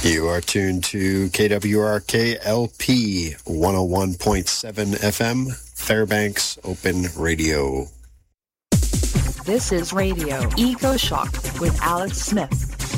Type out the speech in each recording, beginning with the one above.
You are tuned to KWRK LP 101.7 FM, Fairbanks Open Radio. This is Radio EcoShock with Alex Smith.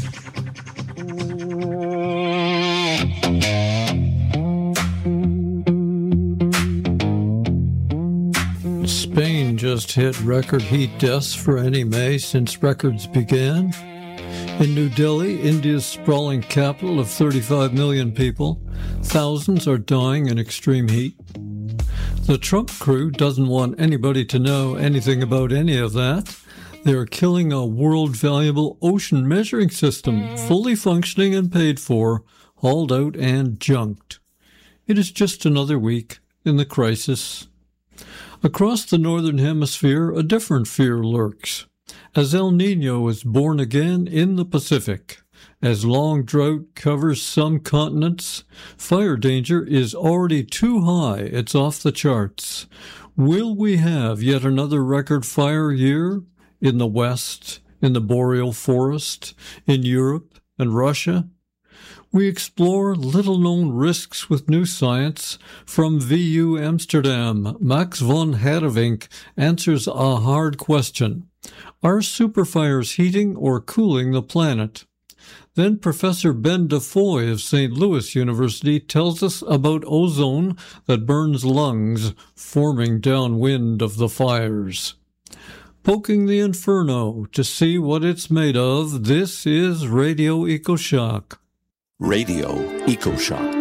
Spain just hit record heat deaths for any May since records began. In New Delhi, India's sprawling capital of 35 million people, thousands are dying in extreme heat. The Trump crew doesn't want anybody to know anything about any of that. They are killing a world-valuable ocean measuring system, fully functioning and paid for, hauled out and junked. It is just another week in the crisis. Across the Northern Hemisphere, a different fear lurks. As El Niño is born again in the Pacific, as long drought covers some continents, fire danger is already too high, it's off the charts. Will we have yet another record fire year in the West, in the boreal forest, in Europe and Russia? We explore little-known risks with new science. From VU Amsterdam, Max von Herwink answers a hard question. Are superfires heating or cooling the planet? Then Professor Ben DeFoy of St. Louis University tells us about ozone that burns lungs, forming downwind of the fires. Poking the inferno to see what it's made of, this is Radio EcoShock. Radio EcoShock.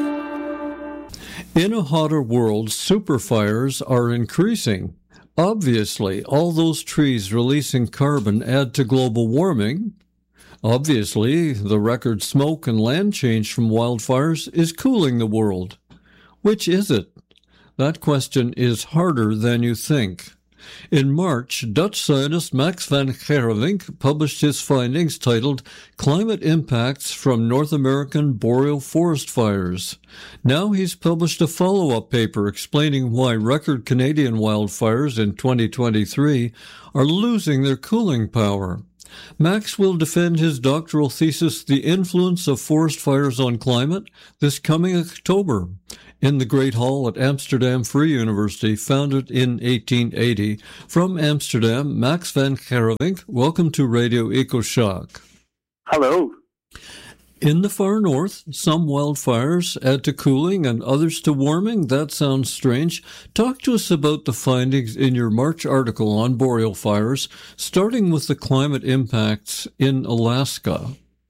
In a hotter world, superfires are increasing. Obviously, all those trees releasing carbon add to global warming. Obviously, the record smoke and land change from wildfires is cooling the world. Which is it? That question is harder than you think. In March, Dutch scientist Max van Gerwenk published his findings titled Climate Impacts from North American Boreal Forest Fires. Now he's published a follow-up paper explaining why record Canadian wildfires in 2023 are losing their cooling power. Max will defend his doctoral thesis, The Influence of Forest Fires on Climate, this coming October in the Great Hall at Amsterdam Free University, founded in 1880. From Amsterdam, Max van Gerwenk, welcome to Radio EcoShock. Hello. In the far north, some wildfires add to cooling and others to warming. That sounds strange. Talk to us about the findings in your March article on boreal fires, starting with the climate impacts in Alaska.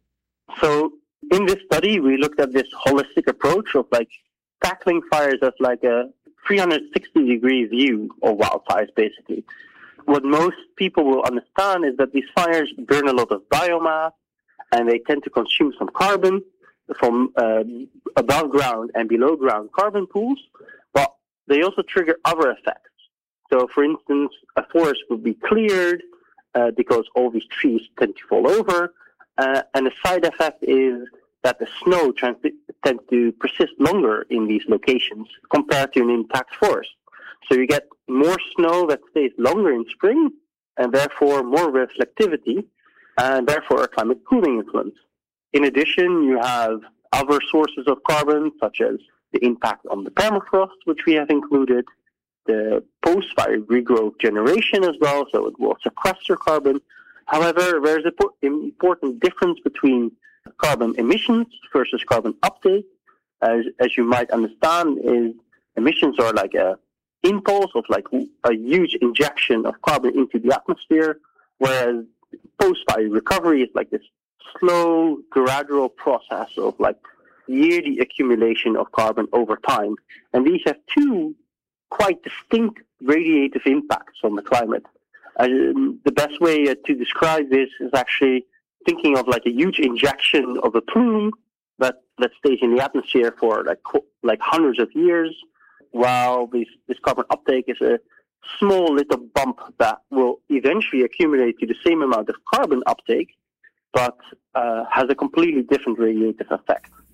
So in this study, we looked at this holistic approach of tackling fires as a 360-degree view of wildfires, basically. What most people will understand is that these fires burn a lot of biomass, and they tend to consume some carbon from above ground and below ground carbon pools, but they also trigger other effects. So, for instance, a forest would be cleared because all these trees tend to fall over, and the side effect is that the snow tends to persist longer in these locations compared to an intact forest. So you get more snow that stays longer in spring, and therefore more reflectivity, and therefore a climate cooling influence. In addition, you have other sources of carbon, such as the impact on the permafrost, which we have included, the post-fire regrowth generation as well, so it will sequester carbon. However, there's an important difference between carbon emissions versus carbon uptake. As you might understand, is emissions are like a impulse of a huge injection of carbon into the atmosphere, whereas post-fire recovery is this slow, gradual process of yearly accumulation of carbon over time. And these have two quite distinct radiative impacts on the climate. The best way to describe this is actually thinking of a huge injection of a plume that stays in the atmosphere for hundreds of years, while this carbon uptake is a small little bump that will eventually accumulate to the same amount of carbon uptake, but has a completely different radiative effect.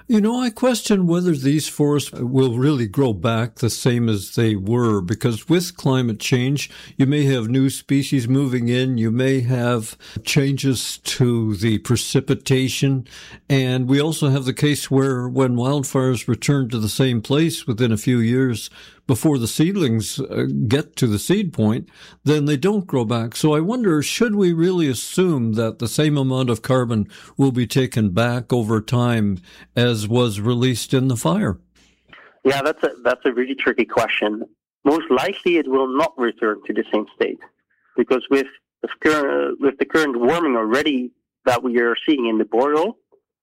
I question whether these forests will really grow back the same as they were, because with climate change, you may have new species moving in, you may have changes to the precipitation, and we also have the case where when wildfires return to the same place within a few years, before the seedlings get to the seed point, then they don't grow back. So I wonder, should we really assume that the same amount of carbon will be taken back over time as was released in the fire? Yeah, that's a really tricky question. Most likely it will not return to the same state, because with the current warming already that we are seeing in Boreal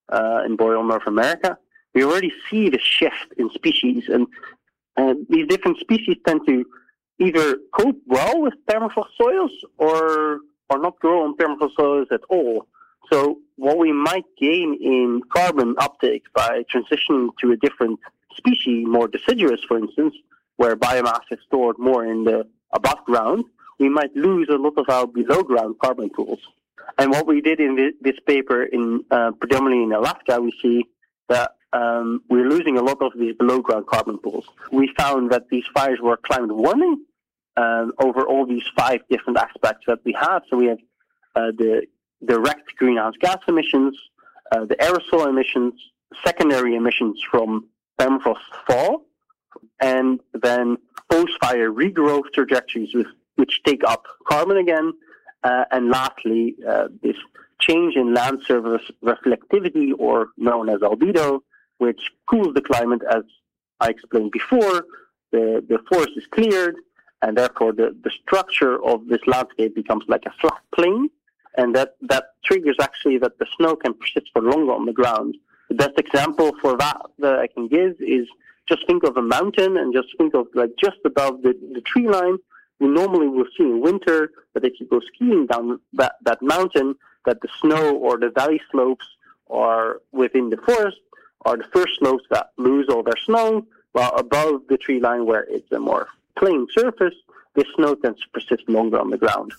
North America, we already see the shift in species, and these different species tend to either cope well with permafrost soils or not grow on permafrost soils at all. So what we might gain in carbon uptake by transitioning to a different species, more deciduous, for instance, where biomass is stored more in the above ground, we might lose a lot of our below ground carbon pools. And what we did in this paper, in predominantly in Alaska, we see that we're losing a lot of these below-ground carbon pools. We found that these fires were climate warming over all these 5 different aspects that we have. So we have the direct greenhouse gas emissions, the aerosol emissions, secondary emissions from permafrost fall, and then post-fire regrowth trajectories which take up carbon again, and lastly, this change in land surface reflectivity, or known as albedo, which cools the climate. As I explained before, the forest is cleared, and therefore the structure of this landscape becomes like a flat plane, and that triggers actually that the snow can persist for longer on the ground. The best example for that I can give is just think of a mountain, and just think of like just above the tree line. We normally will see in winter that if you go skiing down that mountain, that the snow or the valley slopes are within the forest are the first slopes that lose all their snow, while above the tree line, where it's a more plain surface, this snow tends to persist longer on the ground.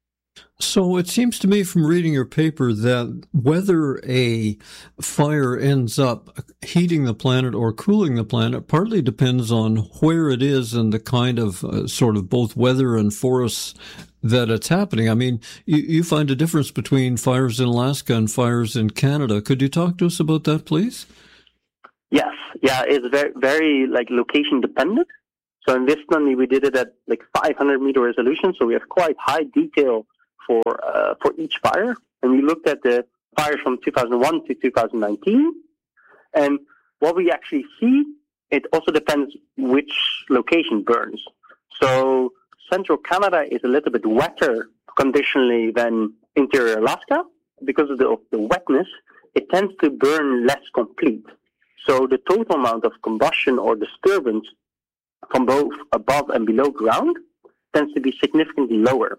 So it seems to me from reading your paper that whether a fire ends up heating the planet or cooling the planet partly depends on where it is and the kind of sort of both weather and forests that it's happening. I mean, you find a difference between fires in Alaska and fires in Canada. Could you talk to us about that, please? Yes. Yeah, it's very, very location dependent. So in this study, we did it at 500 meter resolution. So we have quite high detail for each fire. And we looked at the fires from 2001 to 2019. And what we actually see, it also depends which location burns. So central Canada is a little bit wetter conditionally than interior Alaska. Because of the wetness, it tends to burn less complete. So the total amount of combustion or disturbance from both above and below ground tends to be significantly lower.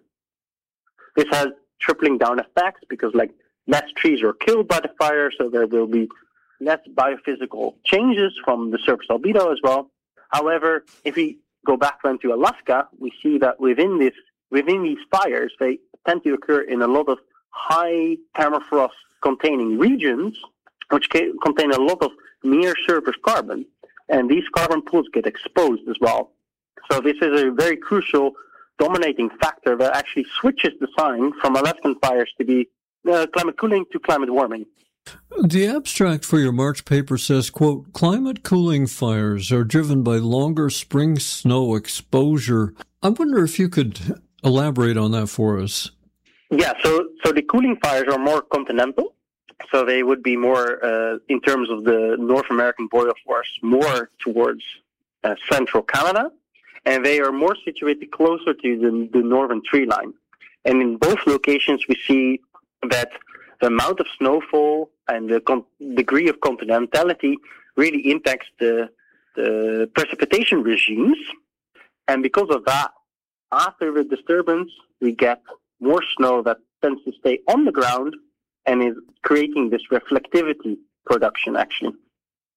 This has tripling down effects because less trees are killed by the fire, so there will be less biophysical changes from the surface albedo as well. However, if we go back then to Alaska, we see that within these fires, they tend to occur in a lot of high permafrost containing regions, which contain a lot of near surface carbon. And these carbon pools get exposed as well. So this is a very crucial dominating factor that actually switches the sign from Alaskan fires to be climate cooling to climate warming. The abstract for your March paper says, quote, climate cooling fires are driven by longer spring snow exposure. I wonder if you could elaborate on that for us. Yeah, so the cooling fires are more continental. So they would be more, in terms of the North American boreal forest, more towards central Canada. And they are more situated closer to the northern tree line. And in both locations, we see that the amount of snowfall and the degree of continentality really impacts the precipitation regimes. And because of that, after the disturbance, we get more snow that tends to stay on the ground and is creating this reflectivity production, actually.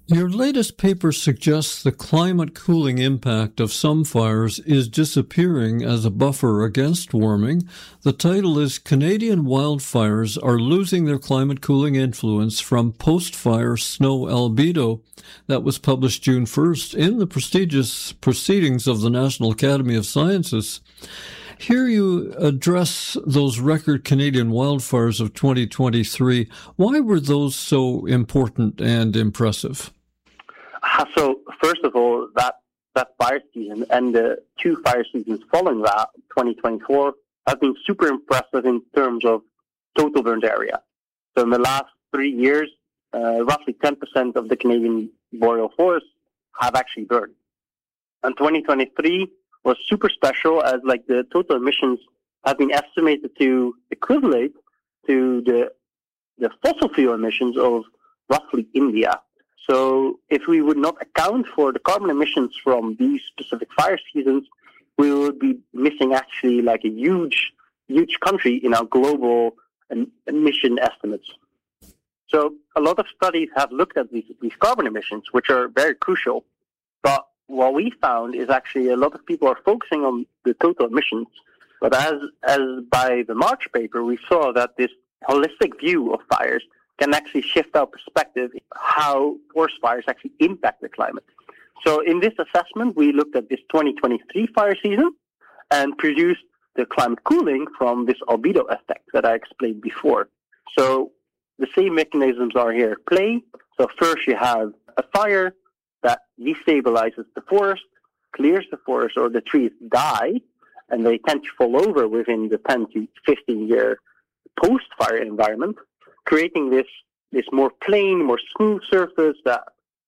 Your latest paper suggests the climate cooling impact of some fires is disappearing as a buffer against warming. The title is Canadian Wildfires Are Losing Their Climate Cooling Influence from Post-Fire Snow Albedo. That was published June 1st in the prestigious Proceedings of the National Academy of Sciences. Here you address those record Canadian wildfires of 2023. Why were those so important and impressive? So, first of all, that fire season and the two fire seasons following that, 2024, have been super impressive in terms of total burned area. So in the last 3 years, roughly 10% of the Canadian boreal forests have actually burned. And 2023 was super special as like the total emissions have been estimated to equivalent to the fossil fuel emissions of roughly India. So if we would not account for the carbon emissions from these specific fire seasons, we would be missing actually like a huge country in our global emission estimates. So a lot of studies have looked at these carbon emissions, which are very crucial. But what we found is actually a lot of people are focusing on the total emissions. But as by the March paper, we saw that this holistic view of fires can actually shift our perspective how forest fires actually impact the climate. So in this assessment, we looked at this 2023 fire season and produced the climate cooling from this albedo effect that I explained before. So the same mechanisms are here at play. So first you have a fire that destabilizes the forest, clears the forest, or the trees die, and they tend to fall over within the 10 to 15 year post-fire environment, creating this more plain, more smooth surface that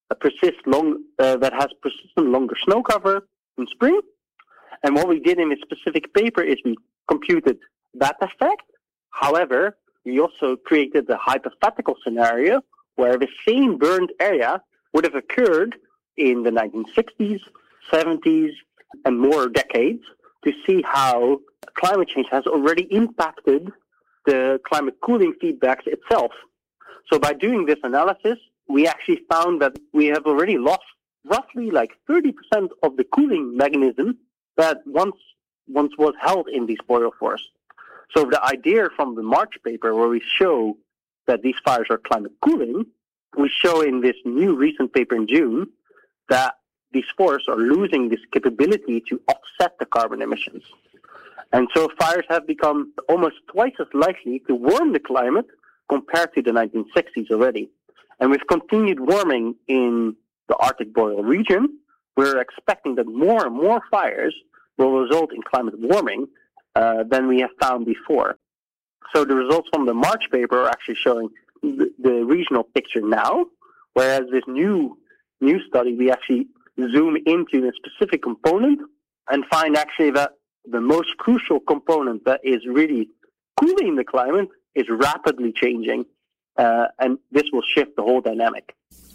has persistent longer snow cover in spring. And what we did in this specific paper is we computed that effect. However, we also created a hypothetical scenario where the same burned area would have occurred in the 1960s, 70s, and more decades to see how climate change has already impacted the climate cooling feedbacks itself. So by doing this analysis, we actually found that we have already lost roughly like 30% of the cooling mechanism that once was held in these boreal forests. So the idea from the March paper where we show that these fires are climate cooling, we show in this new recent paper in June that these forests are losing this capability to offset the carbon emissions. And so fires have become almost twice as likely to warm the climate compared to the 1960s already. And with continued warming in the Arctic boreal region, we're expecting that more and more fires will result in climate warming than we have found before. So the results from the March paper are actually showing the regional picture now, whereas this new study, we actually zoom into a specific component and find actually that the most crucial component that is really cooling the climate is rapidly changing, and this will shift the whole dynamic.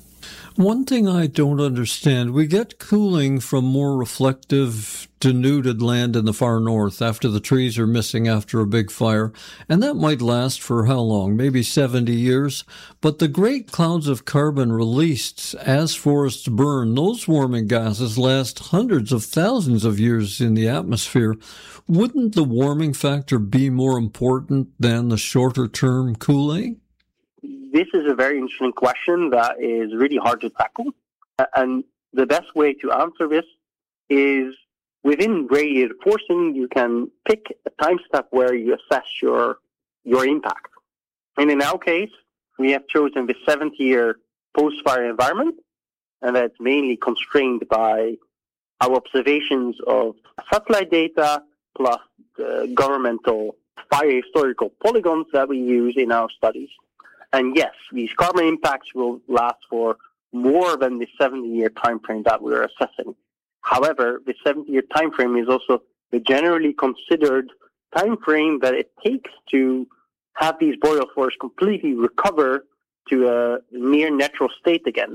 One thing I don't understand, we get cooling from more reflective, denuded land in the far north after the trees are missing after a big fire, and that might last for how long? Maybe 70 years? But the great clouds of carbon released as forests burn, those warming gases last hundreds of thousands of years in the atmosphere. Wouldn't the warming factor be more important than the shorter-term cooling? This is a very interesting question that is really hard to tackle. And the best way to answer this is within radiative forcing, you can pick a time step where you assess your impact. And in our case, we have chosen the 70-year post-fire environment, and that's mainly constrained by our observations of satellite data plus the governmental fire historical polygons that we use in our studies. And yes, these carbon impacts will last for more than the 70-year time frame that we're assessing. However, the 70-year time frame is also the generally considered time frame that it takes to have these boreal forests completely recover to a near natural state again.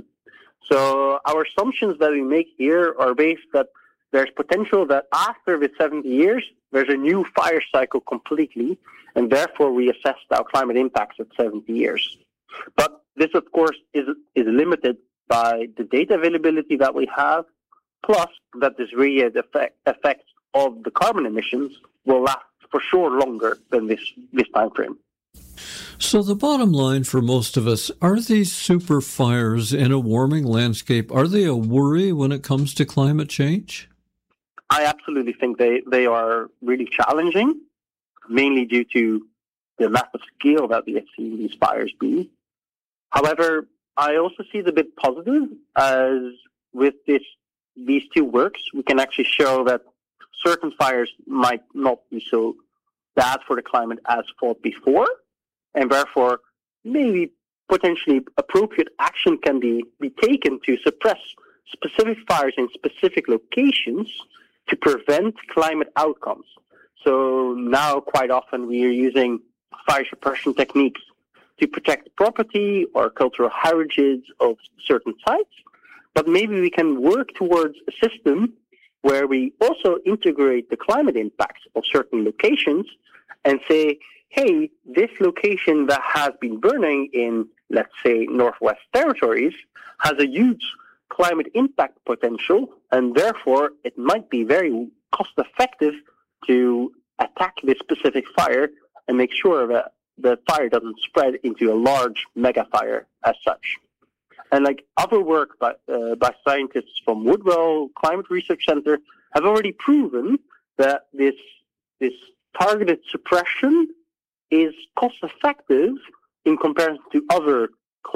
So our assumptions that we make here are based that there's potential that after the 70 years, there's a new fire cycle completely, and therefore we assessed our climate impacts at 70 years. But this, of course, is limited by the data availability that we have, plus that this radiated effect of the carbon emissions will last for sure longer than this time frame. So the bottom line for most of us, are these super fires in a warming landscape, are they a worry when it comes to climate change? I absolutely think they are really challenging, mainly due to the massive scale that we have seen these fires be. However, I also see it a bit positive, as with these two works, we can actually show that certain fires might not be so bad for the climate as thought before, and therefore maybe potentially appropriate action can be taken to suppress specific fires in specific locations to prevent climate outcomes. So now quite often we are using fire suppression techniques to protect property or cultural heritage of certain sites, but maybe we can work towards a system where we also integrate the climate impacts of certain locations and say, hey, this location that has been burning in, let's say, Northwest Territories has a huge climate impact potential, and therefore it might be very cost-effective to attack this specific fire and make sure that the fire doesn't spread into a large mega fire as such. And like other work by scientists from Woodwell Climate Research Center have already proven that this targeted suppression is cost-effective in comparison to other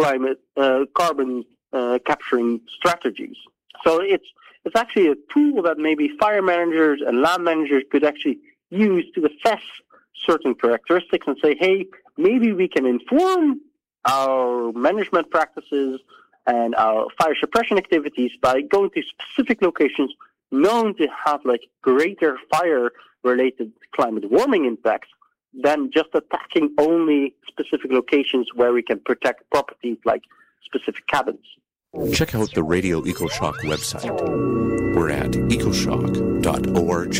carbon capturing strategies. So it's actually a tool that maybe fire managers and land managers could actually use to assess certain characteristics and say, hey, maybe we can inform our management practices and our fire suppression activities by going to specific locations known to have like greater fire-related climate warming impacts than just attacking only specific locations where we can protect properties like specific cabins. Check out the Radio EcoShock website. We're at ecoshock.org.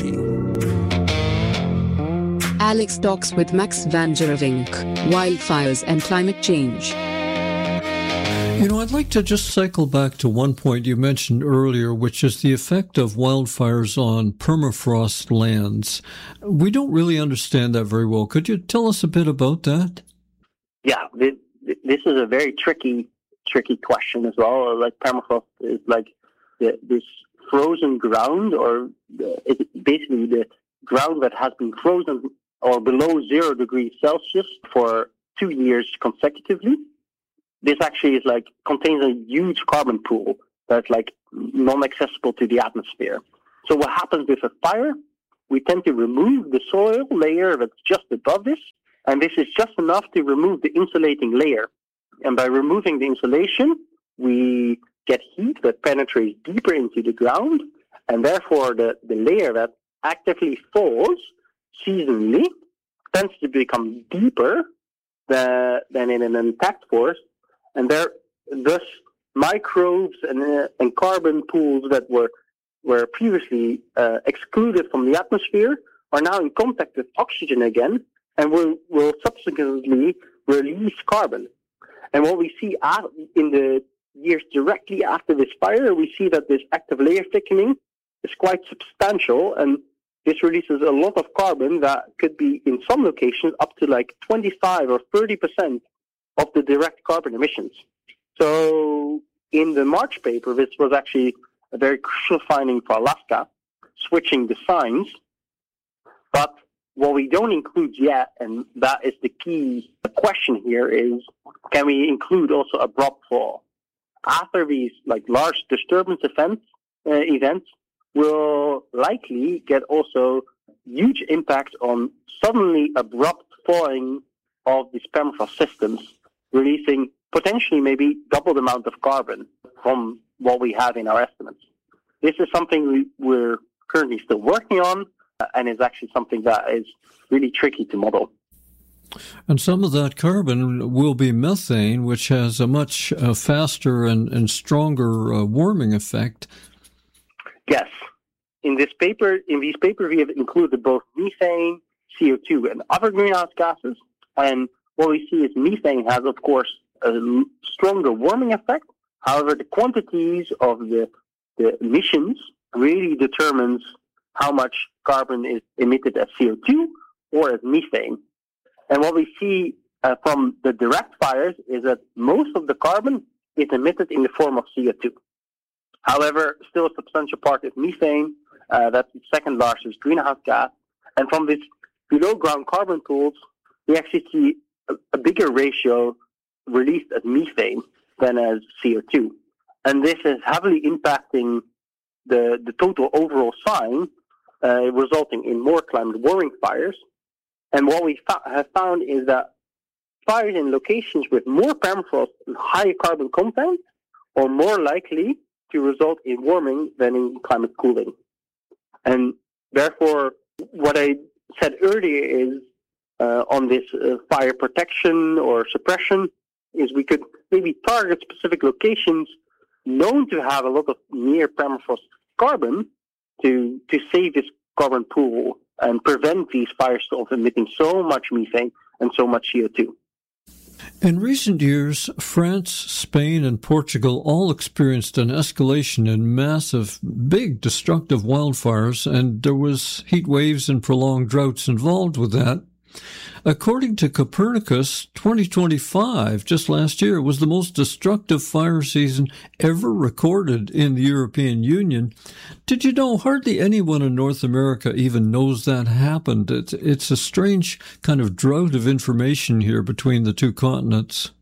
Alex talks with Max van Gervink, wildfires and climate change. You know, I'd like to just cycle back to one point you mentioned earlier, which is the effect of wildfires on permafrost lands. We don't really understand that very well. Could you tell us a bit about that? Yeah, this is a very tricky question as well. Like permafrost is like this frozen ground, or it's basically the ground that has been frozen or below 0 degrees Celsius for 2 years consecutively. This actually is like contains a huge carbon pool that's like non-accessible to the atmosphere. So what happens with a fire? We tend to remove the soil layer that's just above this, and this is just enough to remove the insulating layer. And by removing the insulation, we get heat that penetrates deeper into the ground, and therefore the layer that actively falls seasonally tends to become deeper than in an intact forest, and thus microbes and carbon pools that were previously excluded from the atmosphere are now in contact with oxygen again, and will subsequently release carbon. And what we see in the years directly after this fire, we see that this active layer thickening is quite substantial, and this releases a lot of carbon that could be, in some locations, up to like 25 or 30% of the direct carbon emissions. So in the March paper, this was actually a very crucial finding for Alaska, switching the signs. But what we don't include yet, and that is the key question here, is can we include also abrupt fall? After these like large disturbance events will likely get also huge impacts on suddenly abrupt thawing of these permafrost systems, releasing potentially maybe double the amount of carbon from what we have in our estimates. This is something we're currently still working on, and is actually something that is really tricky to model. And some of that carbon will be methane, which has a much faster and stronger warming effect. Yes. In these papers, we have included both methane, CO2, and other greenhouse gases. And what we see is methane has, of course, a stronger warming effect, However, the quantities of the emissions really determines how much carbon is emitted as CO2 or as methane. And what we see from the direct fires is that most of the carbon is emitted in the form of CO2. However, still a substantial part is methane. That's the second largest greenhouse gas. And from these below ground carbon pools, we actually see a bigger ratio released as methane than as CO2. And this is heavily impacting the total overall sign, resulting in more climate warming fires. And what we have found is that fires in locations with more permafrost and higher carbon content are more likely to result in warming than in climate cooling. And therefore, what I said earlier is on this fire protection or suppression is we could maybe target specific locations known to have a lot of near permafrost carbon to save this carbon pool and prevent these fires from emitting so much methane and so much CO2. In recent years, France, Spain, and Portugal all experienced an escalation in massive, big, destructive wildfires, and there was heat waves and prolonged droughts involved with that. According to Copernicus, 2025, just last year, was the most destructive fire season ever recorded in the European Union. Did you know hardly anyone in North America even knows that happened? It's a strange kind of drought of information here between the two continents.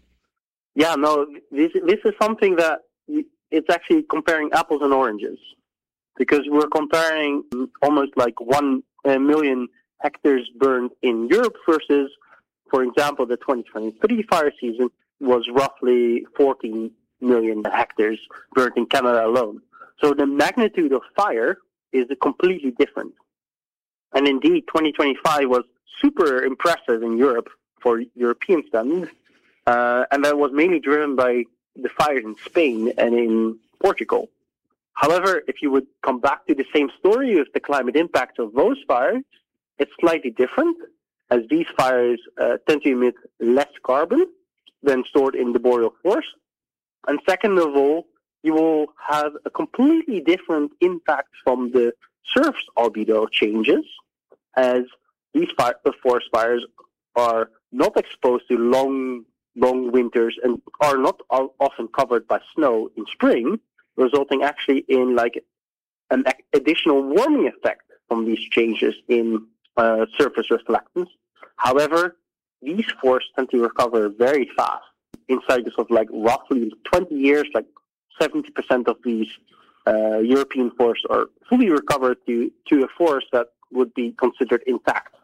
Yeah, no, this is something that it's actually comparing apples and oranges, because we're comparing almost like 1 million hectares burned in Europe versus, for example, the 2023 fire season was roughly 14 million hectares burned in Canada alone. So the magnitude of fire is completely different. And indeed, 2025 was super impressive in Europe for European standards, and that was mainly driven by the fires in Spain and in Portugal. However, if you would come back to the same story with the climate impacts of those fires, it's slightly different, as these fires tend to emit less carbon than stored in the boreal forest. And second of all, you will have a completely different impact from the surface albedo changes, as these forest fires are not exposed to long winters and are not often covered by snow in spring, resulting actually in like an additional warming effect from these changes in surface reflectance. However, these forests tend to recover very fast. In cycles of like roughly 20 years, like 70% of these European forests are fully recovered to a forest that would be considered intact.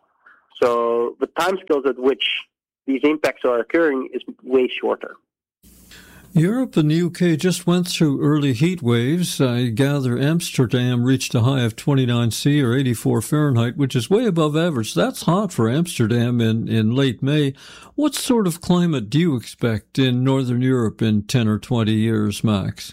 So the timescales at which these impacts are occurring is way shorter. Europe and the UK just went through early heat waves. I gather Amsterdam reached a high of 29 C or 84 Fahrenheit, which is way above average. That's hot for Amsterdam in late May. What sort of climate do you expect in Northern Europe in 10 or 20 years, Max?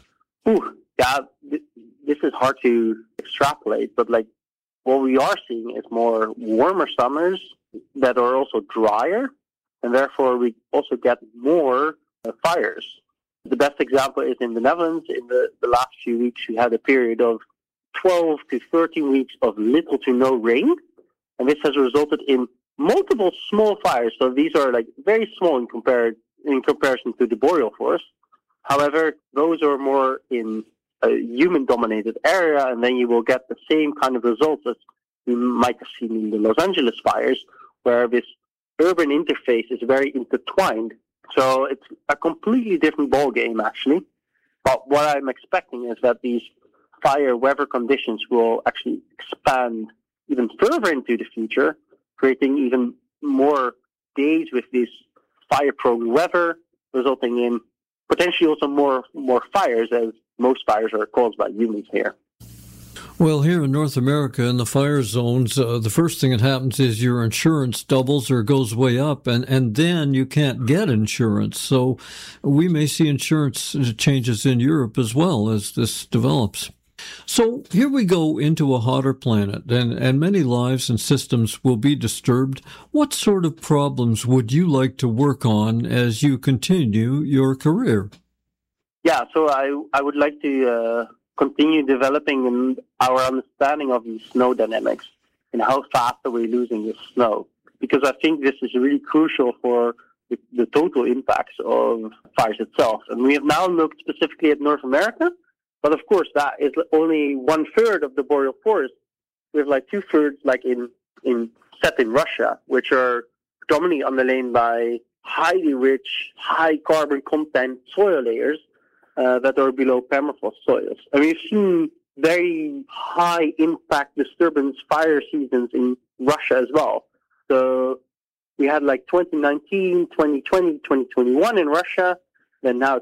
Yeah, this is hard to extrapolate, but like what we are seeing is more warmer summers that are also drier, and therefore we also get more fires. The best example is in the Netherlands. In the last few weeks, we had a period of 12 to 13 weeks of little to no rain, and this has resulted in multiple small fires. So these are like very small in comparison to the boreal forest. However, those are more in a human-dominated area, and then you will get the same kind of results as you might have seen in the Los Angeles fires, where this urban interface is very intertwined. So it's a completely different ballgame, actually. But what I'm expecting is that these fire weather conditions will actually expand even further into the future, creating even more days with this fire-prone weather, resulting in potentially also more fires, as most fires are caused by humans here. Well, here in North America, in the fire zones, the first thing that happens is your insurance doubles or goes way up, and then you can't get insurance. So we may see insurance changes in Europe as well as this develops. So here we go into a hotter planet, and many lives and systems will be disturbed. What sort of problems would you like to work on as you continue your career? Yeah, so I would like to continue developing our understanding of the snow dynamics and how fast are we losing the snow, because I think this is really crucial for the total impacts of fires itself. And we have now looked specifically at North America, but of course that is only 1/3 of the boreal forest. We have like 2/3 like in Russia, which are predominantly underlain by highly rich, high carbon content soil layers that are below permafrost soils. And we've seen very high impact disturbance fire seasons in Russia as well. So we had like 2019, 2020, 2021 in Russia, then now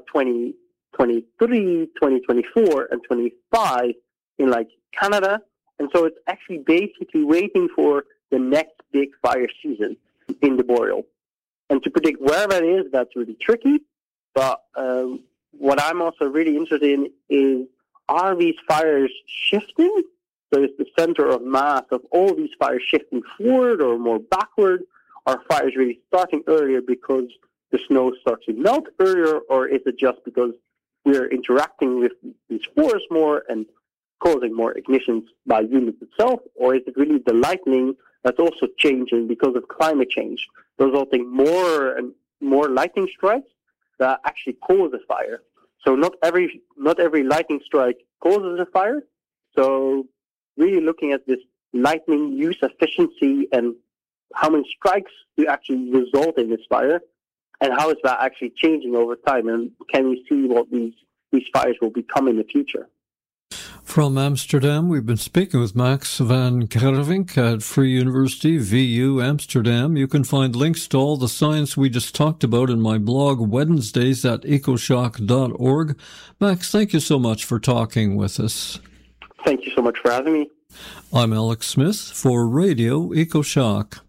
2023, 2024, and 25 in like Canada. And so it's actually basically waiting for the next big fire season in the boreal. And to predict where that is, that's really tricky. But what I'm also really interested in is, are these fires shifting? So is the center of mass of all these fires shifting forward or more backward? Are fires really starting earlier because the snow starts to melt earlier, or is it just because we're interacting with these forests more and causing more ignitions by humans itself? Or is it really the lightning that's also changing because of climate change, resulting more and more lightning strikes that actually cause a fire? So not every lightning strike causes a fire. So really looking at this lightning use efficiency and how many strikes do actually result in this fire, and how is that actually changing over time, and can we see what these fires will become in the future? From Amsterdam, we've been speaking with Max van Gervinck at Free University, VU Amsterdam. You can find links to all the science we just talked about in my blog Wednesdays at ecoshock.org. Max, thank you so much for talking with us. Thank you so much for having me. I'm Alex Smith for Radio EcoShock.